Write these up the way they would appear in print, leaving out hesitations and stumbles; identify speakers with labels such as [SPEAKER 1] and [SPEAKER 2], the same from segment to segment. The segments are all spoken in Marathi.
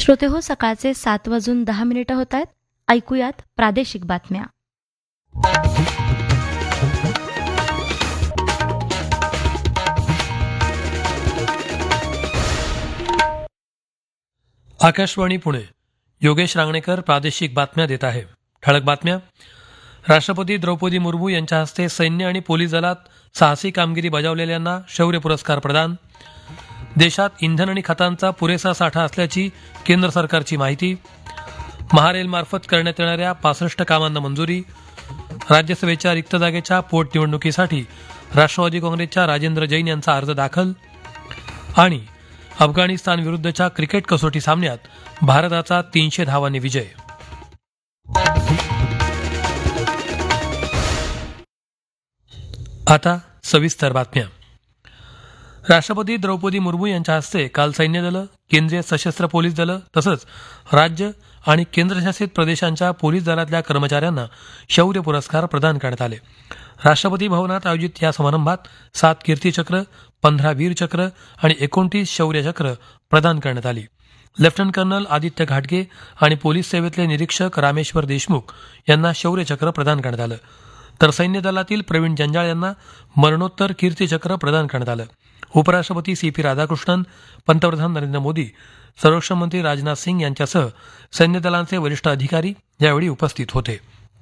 [SPEAKER 1] श्रोते हो, सकाळचे 7:10 होत आहेत. ऐकूयात प्रादेशिक बातम्या.
[SPEAKER 2] आकाशवाणी पुणे. योगेश रांगणेकर प्रादेशिक बातम्या देत आहे. ठळक बातम्या. राष्ट्रपती द्रौपदी मुर्मू यांच्या हस्ते सैन्य आणि पोलीस दलात साहसी कामगिरी बजावलेल्यांना शौर्य पुरस्कार प्रदान. देशात इंधन आणि खतांचा पुरेसा साठा असल्याची केंद्र सरकारची माहिती. महारेलमार्फत करण्यात येणाऱ्या 65 कामांना मंजुरी. राज्यसभेच्या रिक्त जागेच्या पोटनिवडणुकीसाठी राष्ट्रवादी काँग्रेसच्या राजेंद्र जैन यांचा अर्ज दाखल. आणि अफगाणिस्तान विरुद्धच्या क्रिकेट कसोटी सामन्यात भारताचा 300 धावांनी विजय. आता सविस्तर बातम्या. राष्ट्रपती द्रौपदी मुर्मू यांच्या हस्ते काल सैन्य दलं, केंद्रीय सशस्त्र पोलीस दलं तसंच राज्य आणि केंद्रशासित प्रदेशांच्या पोलीस दलातल्या कर्मचाऱ्यांना शौर्य पुरस्कार प्रदान करण्यात आले. राष्ट्रपती भवनात आयोजित या समारंभात 7 कीर्तीचक्र, 15 वीरचक्र आणि 29 शौर्यचक्र प्रदान करण्यात आली. लेफ्टनंट कर्नल आदित्य घाटगे आणि पोलीस सेवेतले निरीक्षक रामेश्वर देशमुख यांना शौर्यचक्र प्रदान करण्यात आलं. तर सैन्य दलातील प्रवीण जंजाळ यांना मरणोत्तर कीर्तीचक्र प्रदान करण्यात आलं. उपराष्ट्रपती CP राधाकृष्णन, पंतप्रधान नरेंद्र मोदी, संरक्षण मंत्री राजनाथ सिंग यांच्यासह सैन्य दलांचे वरिष्ठ अधिकारी यावेळी उपस्थित होते.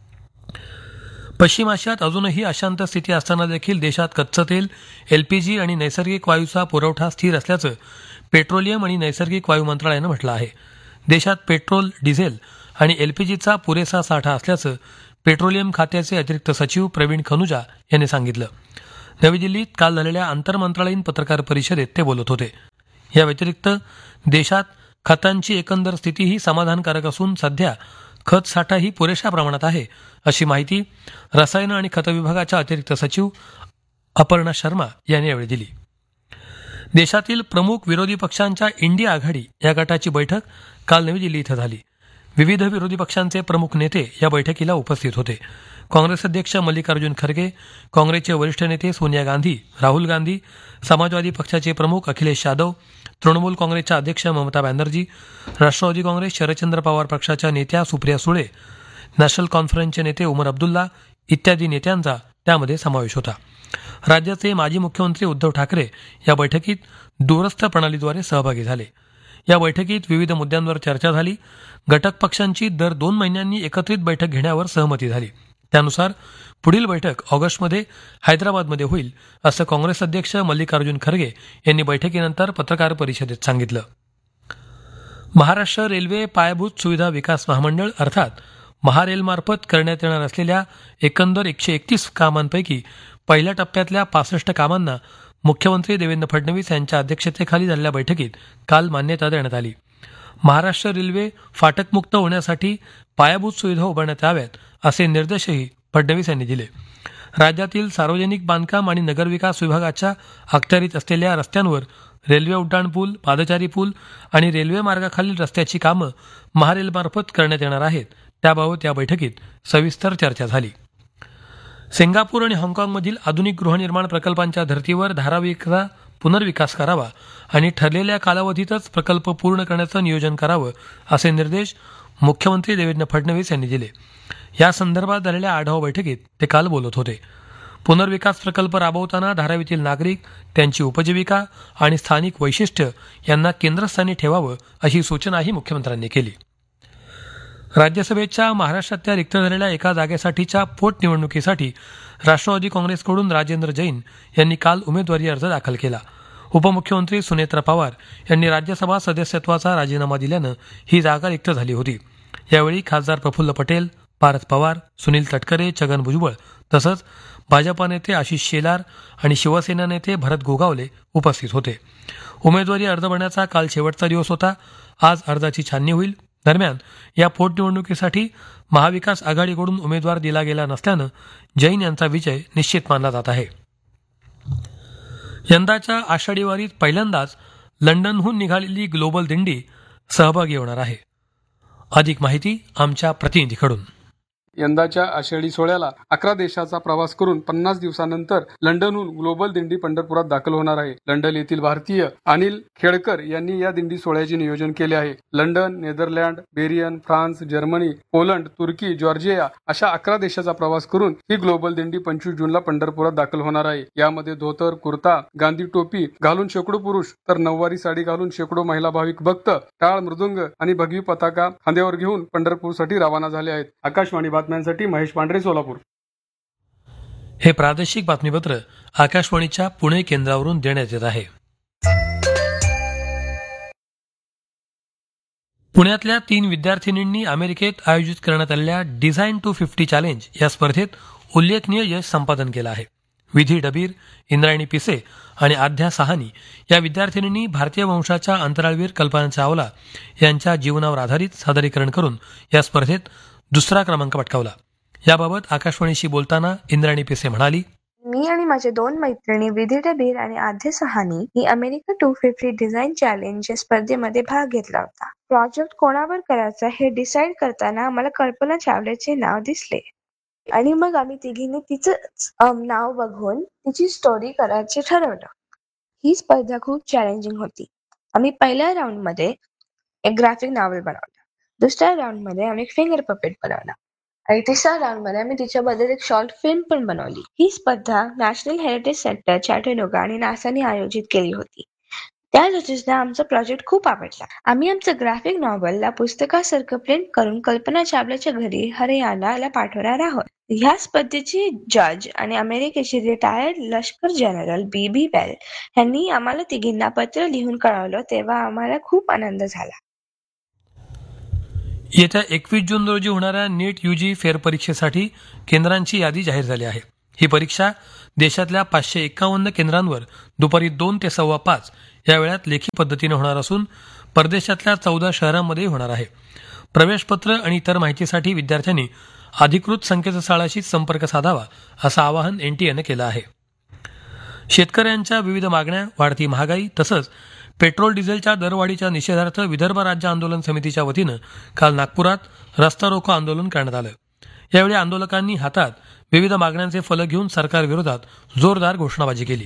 [SPEAKER 2] पश्चिम आशियात अजूनही अशांत स्थिती असताना देखील देशात कच्चं तेल, LPG आणि नैसर्गिक वायूचा पुरवठा स्थिर असल्याचं पेट्रोलियम आणि नैसर्गिक वायू मंत्रालयानं म्हटलं आहे. देशात पेट्रोल, डिझेल आणि LPGचा पुरेसा साठा असल्याचं पेट्रोलियम खात्याचे अतिरिक्त सचिव प्रवीण खनुजा यांनी सांगितलं. नवी दिल्लीत काल झालेल्या आंतरमंत्रालयीन पत्रकार परिषदेत ते बोलत होते. या व्यतिरिक्त देशात खतांची एकंदर स्थितीही समाधानकारक असून सध्या खत साठाही पुरेशा प्रमाणात आहे, अशी माहिती रसायनं आणि खत विभागाच्या अतिरिक्त सचिव अपर्णा शर्मा यांनी यावेळी दिली. देशातील प्रमुख विरोधी पक्षांच्या इंडिया आघाडी या गटाची बैठक काल नवी दिल्ली इथं झाली. विविध विरोधी पक्षांचे प्रमुख नेते या बैठकीला उपस्थित होते. काँग्रेस अध्यक्ष मल्लिकार्जुन खरगे, काँग्रेसचे वरिष्ठ नेते सोनिया गांधी, राहुल गांधी, समाजवादी पक्षाचे प्रमुख अखिलेश यादव, तृणमूल काँग्रेसच्या अध्यक्ष ममता बॅनर्जी, राष्ट्रवादी काँग्रेस शरदचंद्र पवार पक्षाच्या नेत्या सुप्रिया सुळे, नॅशनल कॉन्फरन्सचे नेते उमर अब्दुल्ला इत्यादी नेत्यांचा त्यामध्ये समावेश होता. राज्याचे माजी मुख्यमंत्री उद्धव ठाकरे या बैठकीत दूरस्थ प्रणालीद्वारे सहभागी झाले. या बैठकीत विविध मुद्द्यांवर चर्चा झाली. घटक पक्षांची दर 2 महिन्यांनी एकत्रित बैठक घेण्यावर सहमती झाली. त्यानुसार पुढील बैठक ऑगस्टमध्ये हैदराबादमध्ये होईल, असं काँग्रेस अध्यक्ष मल्लिकार्जुन खरगे यांनी बैठकीनंतर पत्रकार परिषदेत सांगितलं. महाराष्ट्र रेल्वे पायाभूत सुविधा विकास महामंडळ अर्थात महारेलमार्फत करण्यात येणार असलेल्या एकंदर 131 कामांपैकी पहिल्या टप्प्यातल्या 65 कामांना मुख्यमंत्री देवेंद्र फडणवीस यांच्या अध्यक्षतेखाली झालेल्या बैठकीत काल मान्यता देण्यात आली. महाराष्ट्र रेल्वे फाटकमुक्त होण्यासाठी पायाभूत सुविधा उभारण्यात याव्यात असे निर्देशही फडणवीस यांनी दिले. राज्यातील सार्वजनिक बांधकाम आणि नगरविकास विभागाच्या अखत्यारीत असलेल्या रस्त्यांवर रेल्वे उड्डाणपूल, पादचारी पूल आणि रेल्वे मार्गाखालील रस्त्याची कामं महारेलमार्फत करण्यात येणार आहेत. त्याबाबत या बैठकीत सविस्तर चर्चा झाली. सिंगापूर आणि हाँगकाँगमधील आधुनिक गृहनिर्माण प्रकल्पांच्या धर्तीवर धारावीचा पुनर्विकास करावा आणि ठरलेल्या कालावधीतच प्रकल्प पूर्ण करण्याचं नियोजन करावं असे निर्देश मुख्यमंत्री देवेंद्र फडणवीस यांनी दिले. या संदर्भात झालेल्या आढावा बैठकीत ते काल बोलत होते. पुनर्विकास प्रकल्प राबवताना धारावीतील नागरिक, त्यांची उपजीविका आणि स्थानिक वैशिष्ट्य यांना केंद्रस्थानी ठेवावं अशी सूचनाही मुख्यमंत्र्यांनी केली. राज्यसभेच्या महाराष्ट्रातल्या रिक्त झालेल्या एका जागेसाठीच्या पोटनिवडणुकीसाठी राष्ट्रवादी काँग्रेसकडून राजेंद्र जैन यांनी काल उमेदवारी अर्ज दाखल केला. उपमुख्यमंत्री सुनेत्रा पवार यांनी राज्यसभा सदस्यत्वाचा राजीनामा दिल्यानं ही जागा रिक्त झाली होती. यावेळी खासदार प्रफुल्ल पटेल, पारस पवार, सुनील तटकरे, छगन भुजबळ तसंच भाजपा नेते आशिष शेलार आणि शिवसेना नेते भरत गोगावले उपस्थित होते. उमेदवारी अर्ज भरण्याचा काल शेवटचा दिवस होता. आज अर्जाची छाननी होईल. दरम्यान या पोटनिवडणुकीसाठी महाविकास आघाडीकडून उमेदवार दिला गेला नसल्यानं जैन यांचा विजय निश्चित मानला जात आहे. यंदाच्या आषाढी वारीत पहिल्यांदाच लंडनहून निघालेली ग्लोबल दिंडी सहभागी होणार आहे. अधिक माहिती आमच्या प्रतिनिधीकडून.
[SPEAKER 3] यंदाच्या आषाढी सोहळ्याला 11 देशाचा प्रवास करून 50 दिवसानंतर लंडनहून ग्लोबल दिंडी पंढरपुरात दाखल होणार आहे. लंडन येथील भारतीय अनिल खेडकर यांनी या दिंडी सोहळ्याचे नियोजन केले आहे. London, Netherland, baryon, France, Germany, Poland, तुर्की, जॉर्जिया अशा 11 देशाचा प्रवास करून ही ग्लोबल दिंडी 25 जूनला पंढरपुरात दाखल होणार आहे. यामध्ये धोतर, कुर्ता, गांधी टोपी घालून शेकडो पुरुष तर नऊवारी साडी घालून शेकडो महिला भाविक भक्त टाळ, मृदुंग आणि भगवी पताका खांद्यावर घेऊन पंढरपूरसाठी रवाना झाले आहेत. आकाशवाणी बातम्यांसाठी महेश पांढरे, सोलापूर.
[SPEAKER 2] हे प्रादेशिक बातमीपत्र आकाशवाणीच्या पुणे केंद्रावरून देण्यात येत आहे. पुण्यातल्या 3 विद्यार्थिनींनी अमेरिकेत आयोजित करण्यात आलेल्या डिझाईन टू 50 चॅलेंज या स्पर्धेत उल्लेखनीय यश संपादन केलं आहे. विधी डबीर, इंद्रायणी पिसे आणि आध्या साहानी या विद्यार्थिनींनी भारतीय वंशाच्या अंतराळवीर कल्पना चावला यांच्या जीवनावर आधारित सादरीकरण करून या स्पर्धेत दुसरा क्रमांक पटकावला. याबाबत आकाशवाणीशी बोलताना इंद्रायणी पिसे म्हणाली,
[SPEAKER 4] मी आणि माझे 2 मैत्रिणी विधी डबीर आणि आध्या सहानी ही अमेरिका 250 डिझाईन चॅलेंज या स्पर्धेमध्ये भाग घेतला होता. प्रोजेक्ट कोणावर करायचा हे डिसाईड करताना आम्हाला कल्पना चावल्याचे नाव दिसले आणि मग आम्ही तिघींनी तिचं नाव बघून तिची स्टोरी करायचे ठरवलं. ही स्पर्धा खूप चॅलेंजिंग होती. आम्ही पहिल्या राऊंड मध्ये एक ग्राफिक नॉव्हेल बनवलं, दुसऱ्या राऊंड मध्ये आम्ही एक फिंगर पपेट बनवला आणि तिसऱ्या राऊंड मध्ये आम्ही तिच्याबद्दल एक शॉर्ट फिल्म पण बनवली. ही स्पर्धा नॅशनल हेरिटेज सेंटर, चॅटनोगा आणि नासाने आयोजित केली होती. त्या जजेसना आमचा प्रोजेक्ट खूप आवडला. आम्ही आमचं ग्राफिक नॉव्हेलला पुस्तकासारखं प्रिंट करून कल्पना चावलाच्या घरी हरियाणाला पाठवणार आहोत. ह्या स्पर्धेचे जज आणि अमेरिकेचे रिटायर्ड लष्कर जनरल बी बेल यांनी आम्हाला तिघींना पत्र लिहून कळवलं, तेव्हा आम्हाला खूप आनंद झाला.
[SPEAKER 2] येत्या 21 जून रोजी होणाऱ्या नीट यूजी फेरपरीक्षेसाठी केंद्रांची यादी जाहीर झाली आहे. ही परीक्षा देशातल्या 551 केंद्रांवर दुपारी 2 ते 5:15 या वेळात लेखी पद्धतीने होणार असून परदेशातल्या 14 शहरांमध्ये होणार आहे. प्रवेशपत्र आणि इतर माहितीसाठी विद्यार्थ्यांनी अधिकृत संकेतस्थळाशी संपर्क साधावा असं आवाहन एनटीएनं केलं आहे. शेतकऱ्यांच्या विविध मागण्या, वाढती महागाई तसंच पेट्रोल डिझेलच्या दरवाढीच्या निषेधार्थ विदर्भ राज्य आंदोलन समितीच्या वतीनं काल नागपुरात रस्ता रोको आंदोलन करण्यात आलं. यावेळी आंदोलकांनी हातात विविध मागण्यांचे फलक घेऊन सरकारविरोधात जोरदार घोषणाबाजी केली.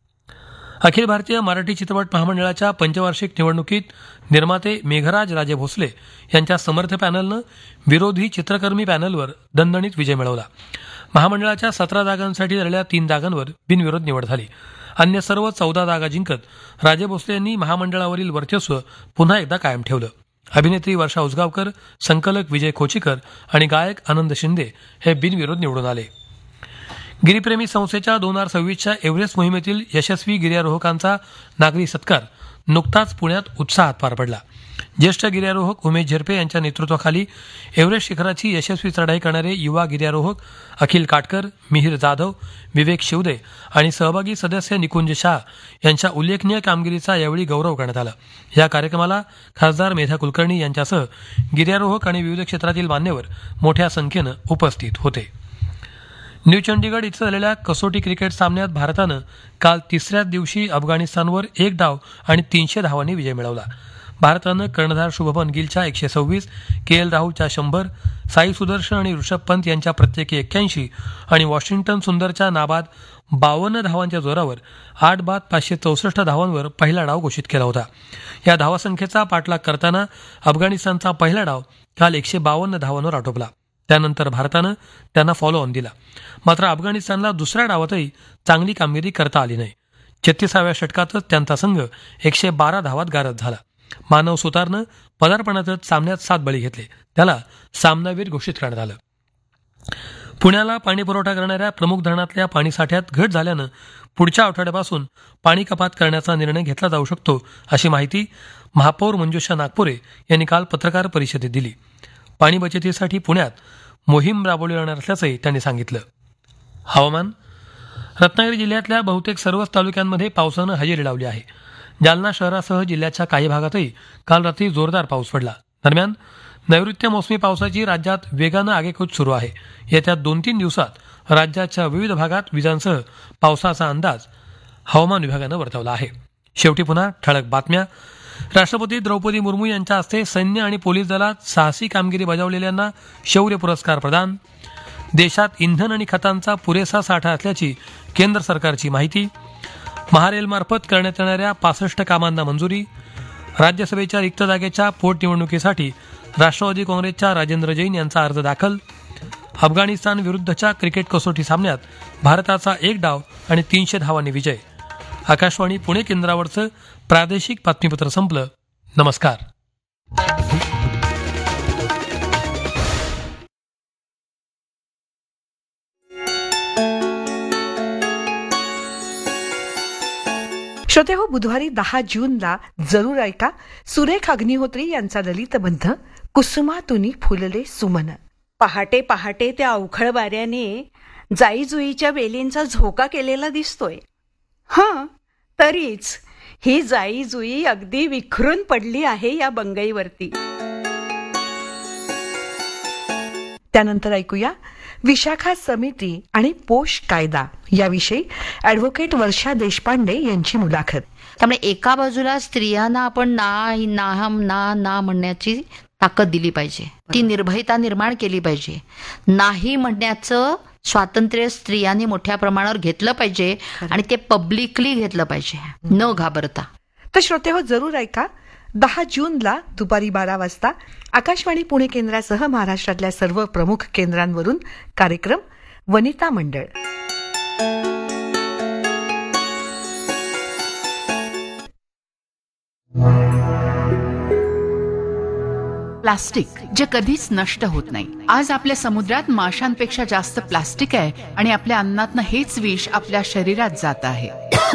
[SPEAKER 2] अखिल भारतीय मराठी चित्रपट महामंडळाच्या पंचवार्षिक निवडणुकीत निर्माते मेघराज राजे भोसले यांच्या समर्थ पॅनलनं विरोधी चित्रकर्मी पॅनलवर दणदणीत विजय मिळवला. महामंडळाच्या 17 जागांसाठी झालेल्या 3 जागांवर बिनविरोध निवड झाली. अन्य सर्व 14 जागा जिंकत राजे भोसले यांनी महामंडळावरील वर्चस्व पुन्हा एकदा कायम ठेवलं. अभिनेत्री वर्षा उसगावकर, संकलक विजय खोचीकर आणि गायक आनंद शिंदे हे बिनविरोध निवडून आले. गिरीप्रेमी संस्थेच्या 2026च्या एव्हरेस्ट मोहिमेतील यशस्वी गिर्यारोहकांचा नागरी सत्कार नुकताच पुण्यात उत्साहात पार पडला. ज्येष्ठ गिर्यारोहक उमेश झिरपे यांच्या नेतृत्वाखाली एव्हरेस्ट शिखराची यशस्वी चढाई करणारे युवा गिर्यारोहक अखिल काटकर, मिहीर जाधव, विवेक शिवदे आणि सहभागी सदस्य निकुंज शाह यांच्या उल्लेखनीय कामगिरीचा यावेळी गौरव करण्यात आला. या कार्यक्रमाला खासदार मेधा कुलकर्णी यांच्यासह गिर्यारोहक आणि विविध क्षेत्रातील मान्यवर मोठ्या संख्येनं उपस्थित होते. न्यू चंडीगड इथं झालेल्या कसोटी क्रिकेट सामन्यात भारतानं काल तिसऱ्याच दिवशी अफगाणिस्तानवर 1 डाव आणि 300 धावांनी विजय मिळवला. भारतानं कर्णधार शुभमन गिलच्या 126, के.एल. राहुलच्या 100, साई सुदर्शन आणि ऋषभ पंत यांच्या प्रत्येकी 81 आणि वॉशिंग्टन सुंदरच्या नाबाद 52 धावांच्या जोरावर 8 बाद 564 धावांवर पहिला डाव घोषित केला होता. या धावासंख्येचा पाठलाग करताना अफगाणिस्तानचा पहिला डाव काल 152 धावांवर आटोपला. त्यानंतर भारतानं त्यांना फॉलो ऑन दिला. मात्र अफगाणिस्तानला दुसऱ्या डावातही चांगली कामगिरी करता आली नाही. 36व्या षटकातच त्यांचा संघ 112 धावात गारद झाला. मानव सुतारनं पदार्पणातच सामन्यात 7 बळी घेतले. त्याला सामनावीर घोषित करण्यात आलं. पुण्याला पाणी पुरवठा करणाऱ्या प्रमुख धरणातल्या पाणीसाठ्यात घट झाल्यानं पुढच्या आठवड्यापासून पाणी कपात करण्याचा निर्णय घेतला जाऊ शकतो अशी माहिती महापौर मंजुषा नागपुरे यांनी काल पत्रकार परिषदेत दिली. पाणी बचतीसाठी पुण्यात मोहीम राबवली जाणार असल्याचंही त्यांनी सांगितलं. हवामान. रत्नागिरी जिल्ह्यातल्या बहुतेक सर्वच तालुक्यांमध्ये पावसानं हजेरी लावली आहे. जालना शहरासह जिल्ह्याच्या काही भागातही काल रात्री जोरदार पाऊस पडला. दरम्यान नैऋत्य मोसमी पावसाची राज्यात वेगानं आगेकूच सुरू आहे. येत्या 2-3 दिवसात राज्याच्या विविध भागात विजांसह पावसाचा अंदाज हवामान विभागानं वर्तवला आहे. शेवटी पुन्हा ठळक बातम्या. राष्ट्रपती द्रौपदी मुर्मू यांच्या हस्ते सैन्य आणि पोलीस दलात साहसी कामगिरी बजावलेल्यांना शौर्य पुरस्कार प्रदान. देशात इंधन आणि खतांचा पुरेसा साठा असल्याची केंद्र सरकारची माहिती. महारेलमार्फत करण्यात येणाऱ्या 65 कामांना मंजुरी. राज्यसभेच्या रिक्त जागेच्या पोटनिवडणुकीसाठी राष्ट्रवादी काँग्रेसच्या राजेंद्र जैन यांचा अर्ज दाखल. अफगाणिस्तान विरुद्धच्या क्रिकेट कसोटी सामन्यात भारताचा 1 डाव आणि 300 धावांनी विजय. आकाशवाणी पुणे केंद्रावरचं प्रादेशिक बातमीपत्र संपलं. नमस्कार.
[SPEAKER 5] श्रोते हो, बुधवारी 10 जूनला जरूर ऐका सुरेख अग्निहोत्री यांचा ललितबंध कुसुमातुनी फुलले सुमन.
[SPEAKER 6] पहाटे पहाटे त्या अवखळ वाऱ्याने जाईजुईच्या वेलींचा झोका केलेला दिसतोय. हां, तरीच ही जाईजुई अगदी विखरून पडली आहे या बंगईवरती.
[SPEAKER 5] त्यानंतर ऐकूया विशाखा समिती आणि पोष कायदा याविषयी ॲडव्होकेट वर्षा देशपांडे यांची मुलाखत.
[SPEAKER 7] त्यामुळे एका बाजूला स्त्रियांना आपण ना म्हणण्याची ताकद दिली पाहिजे, ती निर्भयता निर्माण केली पाहिजे. नाही म्हणण्याचं स्वातंत्र्य स्त्रियांनी मोठ्या प्रमाणावर घेतलं पाहिजे आणि ते पब्लिकली घेतलं पाहिजे, न घाबरता.
[SPEAKER 5] तर श्रोते हो, जरूर ऐका 10 जूनला दुपारी 12 वाजता आकाशवाणी पुणे केंद्रासह महाराष्ट्रातल्या सर्व प्रमुख केंद्रांवरून कार्यक्रम वनिता मंडळ.
[SPEAKER 8] प्लास्टिक जे कधीच नष्ट होत नाही. आज आपल्या समुद्रात माशांपेक्षा जास्त प्लास्टिक आहे आणि आपल्या अन्नातनं हेच विष आपल्या शरीरात जात आहे.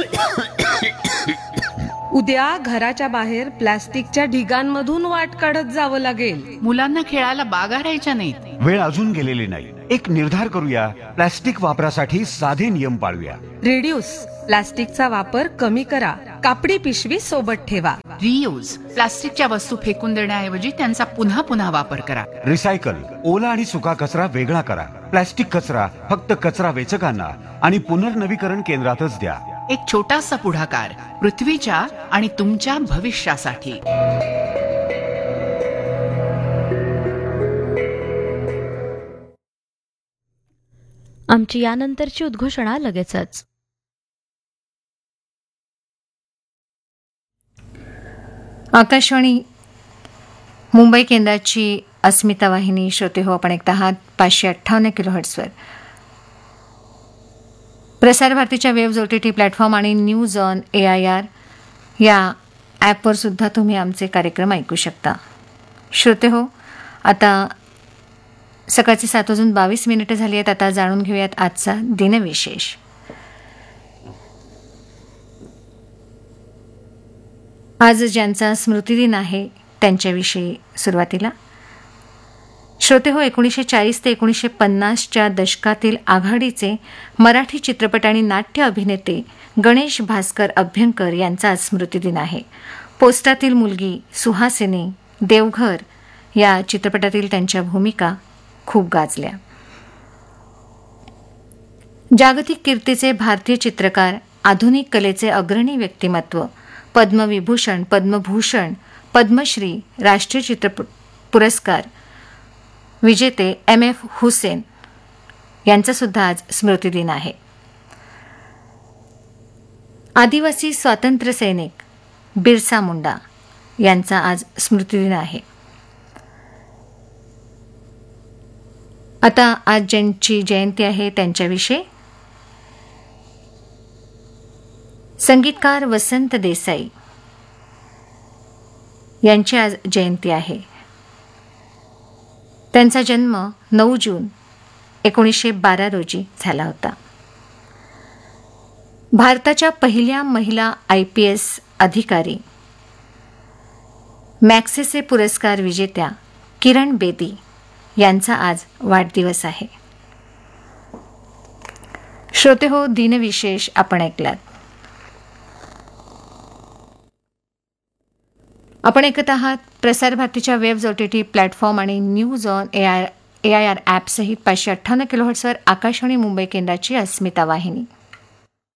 [SPEAKER 9] उद्या घराच्या बाहेर प्लास्टिकच्या ढिगांमधून वाट काढत जावं लागेल.
[SPEAKER 8] मुलांना खेळायला बागा राहायच्या नाहीत.
[SPEAKER 10] वेळ अजून गेलेली नाही. एक निर्धार करूया, प्लास्टिक वापरासाठी साधे नियम पाळूया.
[SPEAKER 9] रिड्यूस, प्लास्टिकचा वापर कमी करा. कापडी पिशवी सोबत ठेवा.
[SPEAKER 8] रियूज, प्लास्टिकच्या वस्तू फेकून देण्याऐवजी त्यांचा पुन्हा पुन्हा वापर करा.
[SPEAKER 10] रिसायकल, ओला आणि सुका कचरा वेगळा करा. प्लास्टिक कचरा फक्त कचरा वेचकांना आणि पुनर्नवीकरण केंद्रातच द्या.
[SPEAKER 8] एक छोटासा पुढाकार पृथ्वीच्या आणि तुमच्या भविष्यासाठी.
[SPEAKER 1] आमची यानंतरची उद्घोषणा लगेचच.
[SPEAKER 11] आकाशवाणी मुंबई केंद्राची अस्मिता वाहिनी. श्रोते हो, आपण ऐकता आहात 558 किलोहर्ट्झवर. प्रसार भारतीच्या वेव्ज OTT प्लॅटफॉर्म आणि न्यूज ऑन AIR या ॲपवर सुद्धा तुम्ही आमचे कार्यक्रम ऐकू शकता. श्रोते हो, आता सकाळचे 7:22 झाली आहेत. आता जाणून घेऊयात आजचा दिनविशेष. आज ज्यांचा स्मृतिदिन आहे त्यांच्याविषयी सुरुवातीला. श्रोते हो, 1940 ते 1950च्या दशकातील आघाडीचे मराठी चित्रपट आणि नाट्य अभिनेते गणेश भास्कर अभ्यंकर यांचा आज स्मृतिदिन आहे. पोस्टातील मुलगी, सुहासिनी, देवघर या चित्रपटातील त्यांच्या भूमिका खूप गाजल्या. जागतिक कीर्तीचे भारतीय चित्रकार, आधुनिक कलेचे अग्रणी व्यक्तिमत्व, पद्मविभूषण, पद्मभूषण, पद्मश्री, राष्ट्रीय चित्रपट पुरस्कार विजेते MF हुसेन यांचा सुद्धा आज स्मृतिदिन आहे. आदिवासी स्वातंत्र्य सैनिक बिरसा मुंडा यांचा आज स्मृतिदिन आहे. आता आज ज्यांची जयंती आहे त्यांच्याविषयी. संगीतकार वसंत देसाई यांची आज जयंती आहे. त्यांचा जन्म 9 जून 1912 रोजी झाला होता. भारताच्या पहिल्या महिला IPS अधिकारी, मॅक्सेसे पुरस्कार विजेत्या किरण बेदी यांचा आज वाढदिवस आहे. श्रोते हो, दिनविशेष आपण ऐकलात. आपण ऐकत आहात प्रसार भारतीच्या वेव्ज OTT प्लॅटफॉर्म आणि news on AIR ॲपसहित 558 किलोहर्ट्झवर Akashvani Mumbai केंद्राची अस्मिता वाहिनी.